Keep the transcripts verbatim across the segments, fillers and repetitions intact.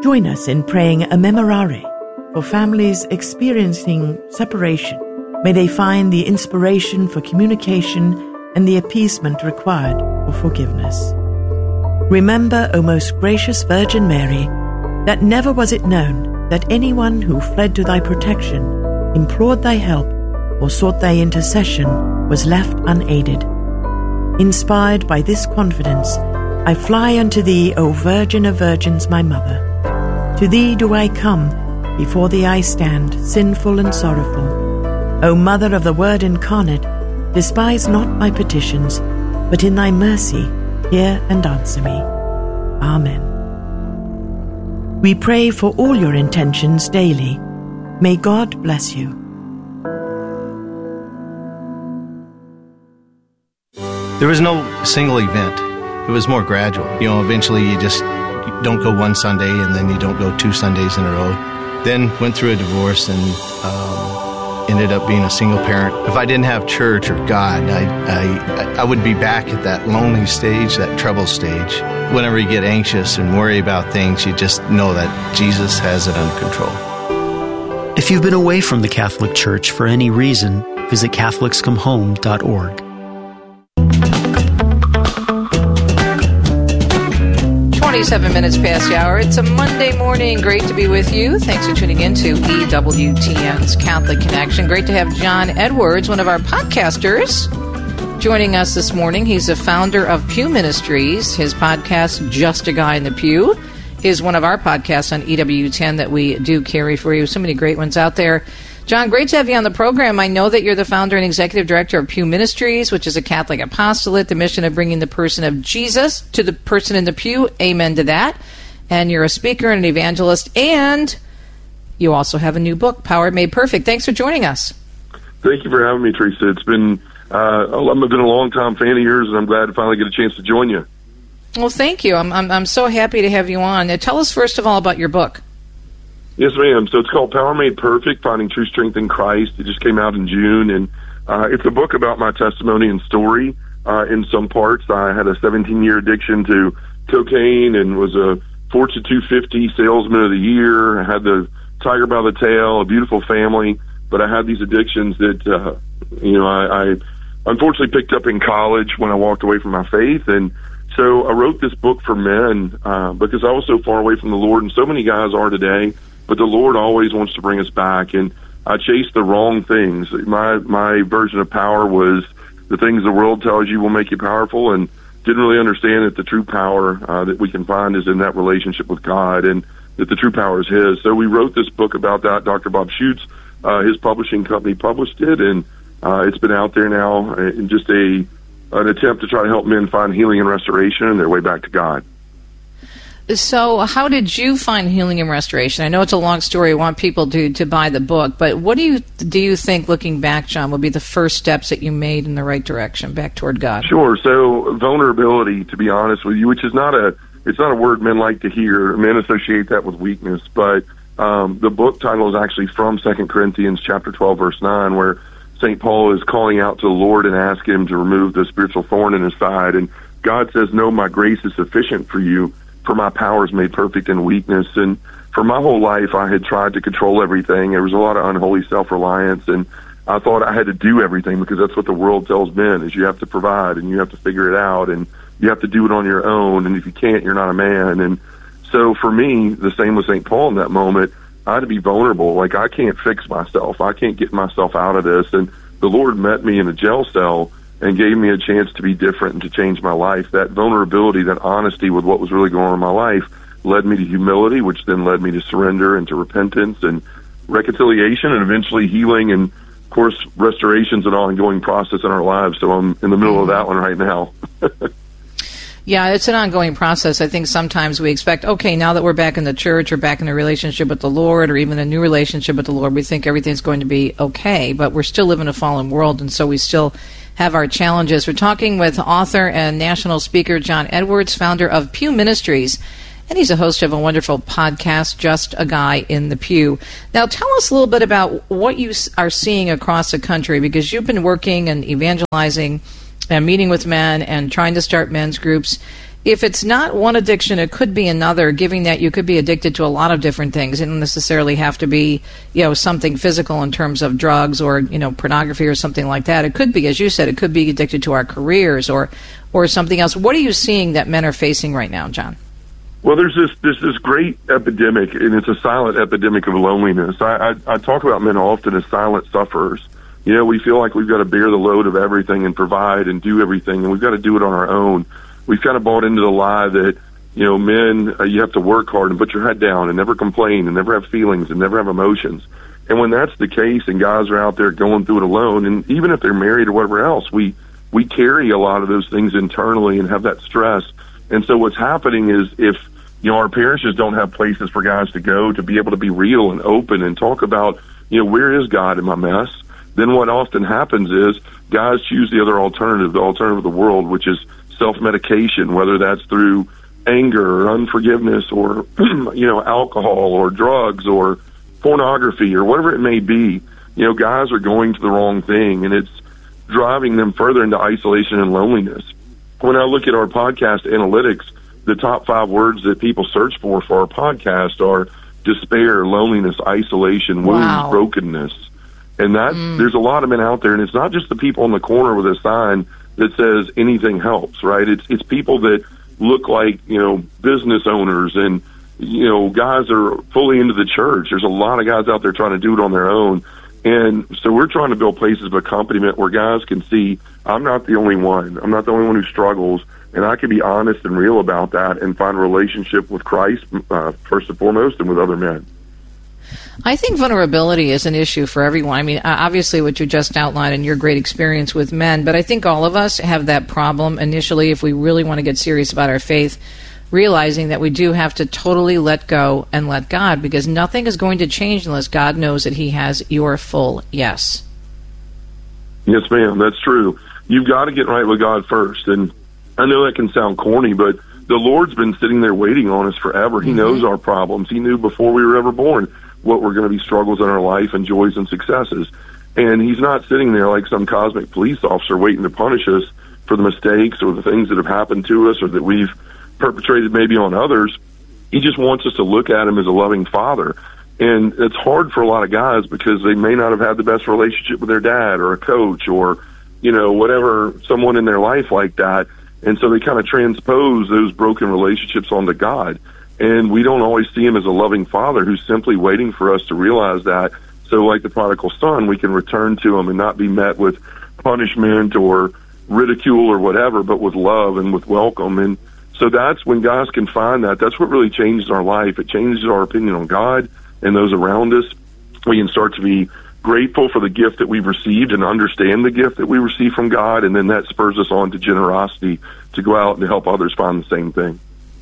Join us in praying a memorare for families experiencing separation. May they find the inspiration for communication and the appeasement required for forgiveness. Remember, O most gracious Virgin Mary, that never was it known that anyone who fled to thy protection, implored thy help, or sought thy intercession was left unaided. Inspired by this confidence, I fly unto thee, O Virgin of Virgins, my Mother. To thee do I come, before thee I stand, sinful and sorrowful. O Mother of the Word incarnate, despise not my petitions, but in thy mercy hear and answer me. Amen. We pray for all your intentions daily. May God bless you. There was no single event. It was more gradual. You know, eventually you just you don't go one Sunday and then you don't go two Sundays in a row. Then went through a divorce and um, ended up being a single parent. If I didn't have church or God, I, I, I would be back at that lonely stage, that trouble stage. Whenever you get anxious and worry about things, you just know that Jesus has it under control. If you've been away from the Catholic Church for any reason, visit Catholics Come Home dot org. twenty-seven minutes past the hour. It's a Monday morning. Great to be with you. Thanks for tuning in to E W T N's Catholic Connection. Great to have John Edwards, one of our podcasters, joining us this morning. He's the founder of Pew Ministries. His podcast, Just a Guy in the Pew, is one of our podcasts on E W ten that we do carry for you. So many great ones out there. John, great to have you on the program. I know that you're the founder and executive director of Pew Ministries, which is a Catholic apostolate, the mission of bringing the person of Jesus to the person in the pew. Amen to that. And you're a speaker and an evangelist, and you also have a new book, Power Made Perfect. Thanks for joining us. Thank you for having me, Teresa. It's been uh, I've been a long-time fan of yours, and I'm glad to finally get a chance to join you. Well, thank you. I'm I'm, I'm so happy to have you on. Now, tell us first of all about your book. Yes, ma'am. So it's called Power Made Perfect, Finding True Strength in Christ. It just came out in June, and uh, it's a book about my testimony and story uh, in some parts. I had a seventeen-year addiction to cocaine and was a Fortune two fifty salesman of the year. I had the tiger by the tail, a beautiful family, but I had these addictions that, uh, you know, I, I unfortunately picked up in college when I walked away from my faith. And so I wrote this book for men uh, because I was so far away from the Lord, and so many guys are today. But the Lord always wants to bring us back, and I chased the wrong things. My my version of power was the things the world tells you will make you powerful, and didn't really understand that the true power uh, that we can find is in that relationship with God, and that the true power is His. So we wrote this book about that. Doctor Bob Schuchts, uh, his publishing company, published it, and uh, it's been out there now in just a an attempt to try to help men find healing and restoration and their way back to God. So how did you find healing and restoration? I know it's a long story. I want people to, to buy the book, but what do you do you think, looking back, John, would be the first steps that you made in the right direction, back toward God? Sure. So vulnerability, to be honest with you, which is not a it's not a word men like to hear. Men associate that with weakness, but um, the book title is actually from Second Corinthians chapter twelve, verse nine, where Saint Paul is calling out to the Lord and asking Him to remove the spiritual thorn in his side. And God says, "No, my grace is sufficient for you, for my power is made perfect in weakness." And for my whole life, I had tried to control everything. There was a lot of unholy self-reliance, and I thought I had to do everything because that's what the world tells men, is you have to provide and you have to figure it out and you have to do it on your own, and if you can't, you're not a man. And so for me, the same with Saint Paul in that moment, I had to be vulnerable. Like, I can't fix myself. I can't get myself out of this. And the Lord met me in a jail cell and gave me a chance to be different and to change my life. That vulnerability, that honesty with what was really going on in my life led me to humility, which then led me to surrender and to repentance and reconciliation and eventually healing, and, of course, restoration's an ongoing process in our lives. So I'm in the middle of that one right now. Yeah, it's an ongoing process. I think sometimes we expect, okay, now that we're back in the church or back in a relationship with the Lord or even a new relationship with the Lord, we think everything's going to be okay, but we're still living in a fallen world, and so we still have our challenges. We're talking with author and national speaker John Edwards, founder of Pew Ministries, and he's a host of a wonderful podcast, Just a Guy in the Pew. Now, tell us a little bit about what you are seeing across the country, because you've been working and evangelizing and meeting with men and trying to start men's groups. if it's not one addiction, it could be another, given that you could be addicted to a lot of different things. It doesn't necessarily have to be, you know, something physical in terms of drugs or, you know, pornography or something like that. It could be, as you said, it could be addicted to our careers or, or something else. What are you seeing that men are facing right now, John? Well, there's this there's this great epidemic, and it's a silent epidemic of loneliness. I, I, I talk about men often as silent sufferers. You know, we feel like we've got to bear the load of everything and provide and do everything, and we've got to do it on our own. We've kind of bought into the lie that, you know, men, uh, you have to work hard and put your head down and never complain and never have feelings and never have emotions. And when that's the case and guys are out there going through it alone, and even if they're married or whatever else, we, we carry a lot of those things internally and have that stress. And so what's happening is if, you know, our parishes don't have places for guys to go to be able to be real and open and talk about, you know, where is God in my mess? Then what often happens is guys choose the other alternative, the alternative of the world, which is self-medication, whether that's through anger or unforgiveness or, you know, alcohol or drugs or pornography or whatever it may be. You know, guys are going to the wrong thing, and it's driving them further into isolation and loneliness. When I look at our podcast analytics, the top five words that people search for for our podcast are despair, loneliness, isolation, wounds, wow. brokenness. And that mm. there's a lot of men out there, and it's not just the people on the corner with a sign that says anything helps, right? It's it's people that look like, you know, business owners and, you know, guys are fully into the church. There's a lot of guys out there trying to do it on their own. And so we're trying to build places of accompaniment where guys can see, I'm not the only one. I'm not the only one who struggles, and I can be honest and real about that and find a relationship with Christ, uh, first and foremost, and with other men. I think vulnerability is an issue for everyone. I mean, obviously what you just outlined and your great experience with men, but I think all of us have that problem initially if we really want to get serious about our faith, realizing that we do have to totally let go and let God, because nothing is going to change unless God knows that he has your full yes. Yes, ma'am, that's true. You've got to get right with God first, and I know that can sound corny, but the Lord's been sitting there waiting on us forever. He mm-hmm. knows our problems. He knew before we were ever born what were going to be struggles in our life and joys and successes. And he's not sitting there like some cosmic police officer waiting to punish us for the mistakes or the things that have happened to us or that we've perpetrated maybe on others. He just wants us to look at him as a loving father. And it's hard for a lot of guys because they may not have had the best relationship with their dad or a coach or, you know, whatever, someone in their life like that. And so they kind of transpose those broken relationships onto God. And we don't always see him as a loving father who's simply waiting for us to realize that. So like the prodigal son, we can return to him and not be met with punishment or ridicule or whatever, but with love and with welcome. And so that's when guys can find that. That's what really changes our life. It changes our opinion on God and those around us. We can start to be grateful for the gift that we've received and understand the gift that we receive from God. And then that spurs us on to generosity to go out and help others find the same thing.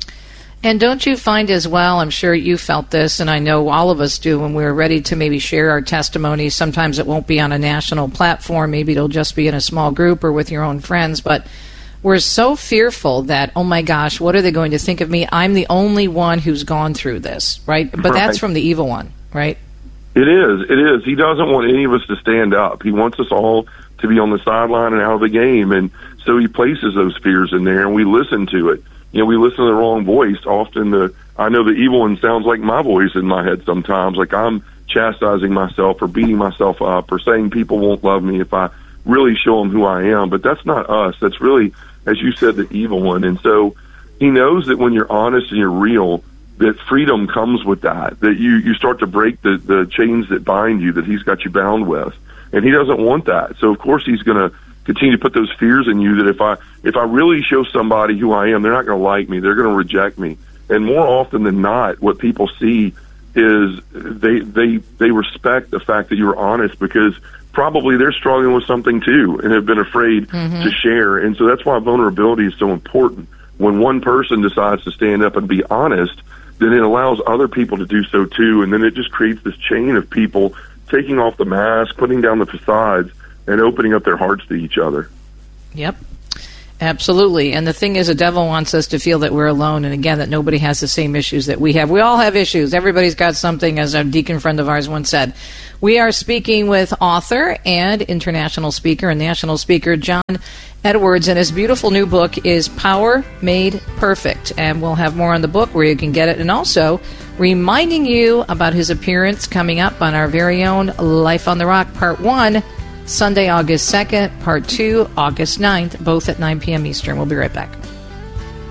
And don't you find as well, I'm sure you felt this, and I know all of us do, when we're ready to maybe share our testimonies, sometimes it won't be on a national platform, maybe it'll just be in a small group or with your own friends, but we're so fearful that, oh my gosh, what are they going to think of me? I'm the only one who's gone through this, right? But right. That's from the evil one, right? It is, it is. He doesn't want any of us to stand up. He wants us all to be on the sideline and out of the game, and so he places those fears in there, and we listen to it. You know, we listen to the wrong voice. Often the, I know the evil one sounds like my voice in my head sometimes, like I'm chastising myself or beating myself up or saying people won't love me if I really show them who I am. But that's not us. That's really, as you said, the evil one. And so he knows that when you're honest and you're real, that freedom comes with that, that you, you start to break the, the chains that bind you, that he's got you bound with. And he doesn't want that. So, of course, he's going to continue to put those fears in you that if I if I really show somebody who I am, they're not going to like me. They're going to reject me. And more often than not, what people see is they they they respect the fact that you're honest because probably they're struggling with something too and have been afraid mm-hmm. to share. And so that's why vulnerability is so important. When one person decides to stand up and be honest, then it allows other people to do so too. And then it just creates this chain of people taking off the mask, putting down the facades, and opening up their hearts to each other. Yep. Absolutely. And the thing is, the devil wants us to feel that we're alone, and again, that nobody has the same issues that we have. We all have issues. Everybody's got something, as a deacon friend of ours once said. We are speaking with author and international speaker and national speaker John Edwards, and his beautiful new book is Power Made Perfect. And we'll have more on the book, where you can get it, and also reminding you about his appearance coming up on our very own Life on the Rock Part one, Sunday, August second, Part two, August ninth, both at nine p.m. Eastern. We'll be right back.